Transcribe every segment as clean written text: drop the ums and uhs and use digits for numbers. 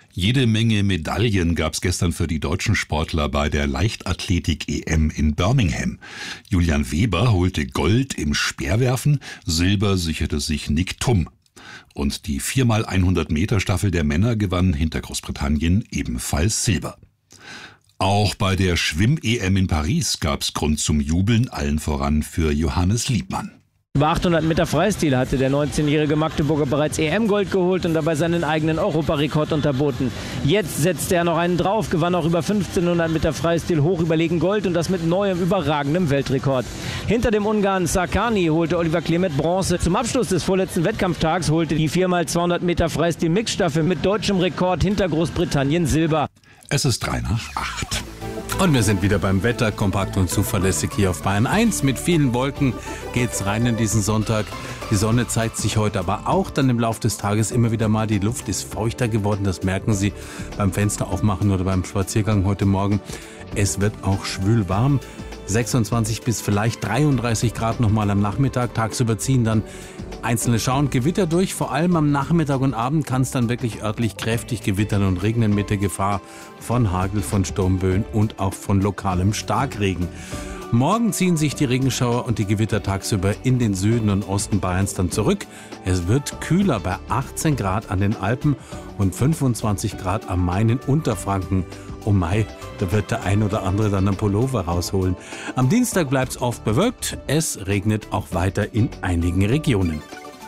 Jede Menge Medaillen gab es gestern für die deutschen Sportler bei der Leichtathletik-EM in Birmingham. Julian Weber holte Gold im Speerwerfen, Silber sicherte sich Nick Thum. Und die 4x100-Meter-Staffel der Männer gewann hinter Großbritannien ebenfalls Silber. Auch bei der Schwimm-EM in Paris gab es Grund zum Jubeln, allen voran für Johannes Liebmann. Über 800 Meter Freistil hatte der 19-jährige Magdeburger bereits EM-Gold geholt und dabei seinen eigenen Europarekord unterboten. Jetzt setzte er noch einen drauf, gewann auch über 1500 Meter Freistil hoch überlegen Gold und das mit neuem überragendem Weltrekord. Hinter dem Ungarn Sarkany holte Oliver Klemet Bronze. Zum Abschluss des vorletzten Wettkampftags holte die 4x200 Meter Freistil-Mixstaffel mit deutschem Rekord hinter Großbritannien Silber. Es ist 7:55. Und wir sind wieder beim Wetter, kompakt und zuverlässig hier auf Bayern 1. Mit vielen Wolken geht's rein in diesen Sonntag. Die Sonne zeigt sich heute aber auch dann im Laufe des Tages immer wieder mal. Die Luft ist feuchter geworden, das merken Sie beim Fenster aufmachen oder beim Spaziergang heute Morgen. Es wird auch schwül warm. 26 bis vielleicht 33 Grad nochmal am Nachmittag. Tagsüber ziehen dann einzelne Schauer und Gewitter durch. Vor allem am Nachmittag und Abend kann es dann wirklich örtlich kräftig gewittern und regnen mit der Gefahr von Hagel, von Sturmböen und auch von lokalem Starkregen. Morgen ziehen sich die Regenschauer und die Gewitter tagsüber in den Süden und Osten Bayerns dann zurück. Es wird kühler bei 18 Grad an den Alpen und 25 Grad am Main in Unterfranken. Oh Mai, da wird der ein oder andere dann einen Pullover rausholen. Am Dienstag bleibt es oft bewölkt. Es regnet auch weiter in einigen Regionen.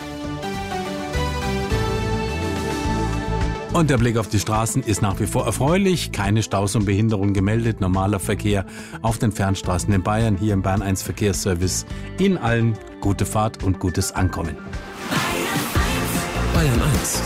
Und der Blick auf die Straßen ist nach wie vor erfreulich. Keine Staus und Behinderungen gemeldet. Normaler Verkehr auf den Fernstraßen in Bayern. Hier im Bayern 1 Verkehrsservice. Ihnen allen gute Fahrt und gutes Ankommen. Bayern 1.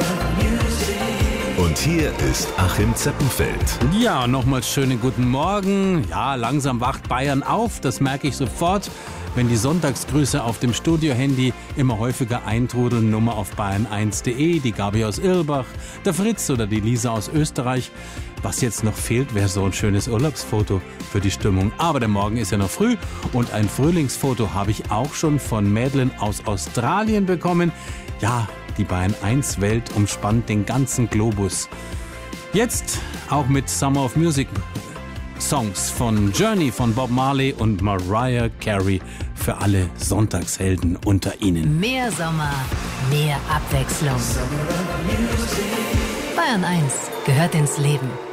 Und hier ist Achim Zeppenfeld. Ja, nochmals schönen guten Morgen. Ja, langsam wacht Bayern auf. Das merke ich sofort, wenn die Sonntagsgrüße auf dem Studiohandy immer häufiger eintrudeln. Nummer auf bayern1.de, die Gabi aus Irlbach, der Fritz oder die Lisa aus Österreich. Was jetzt noch fehlt, wäre so ein schönes Urlaubsfoto für die Stimmung. Aber der Morgen ist ja noch früh und ein Frühlingsfoto habe ich auch schon von Madeleine aus Australien bekommen. Ja, die Bayern 1 Welt umspannt den ganzen Globus. Jetzt auch mit Summer of Music Songs von Journey von Bob Marley und Mariah Carey für alle Sonntagshelden unter Ihnen. Mehr Sommer, mehr Abwechslung. Bayern 1 gehört ins Leben.